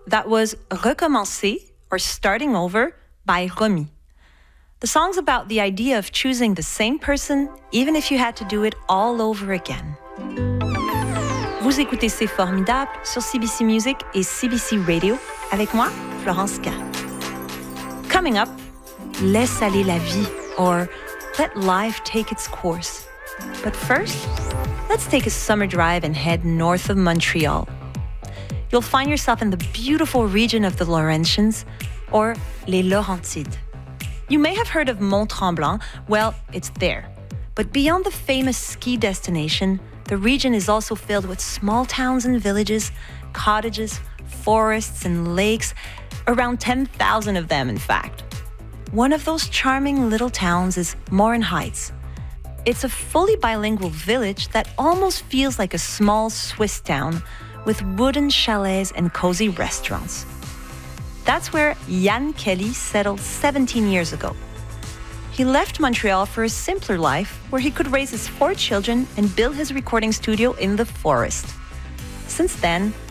That was Recommencer, or Starting Over, by Romy. The song's about the idea of choosing the same person, even if you had to do it all over again. Vous écoutez C'est Formidable sur CBC Music et CBC Radio, avec moi, Florence K. Coming up, Laisse aller la vie, or Let life take its course. But first, let's take a summer drive and head north of Montreal. You'll find yourself in the beautiful region of the Laurentians, or Les Laurentides. You may have heard of Mont Tremblant. Well, it's there. But beyond the famous ski destination, the region is also filled with small towns and villages, cottages, forests, and lakes, around 10,000 of them, in fact. One of those charming little towns is Morin Heights. It's a fully bilingual village that almost feels like a small Swiss town, with wooden chalets and cozy restaurants. That's where Jan Kelly settled 17 years ago. He left Montreal for a simpler life where he could raise his 4 children and build his recording studio in the forest. Since then,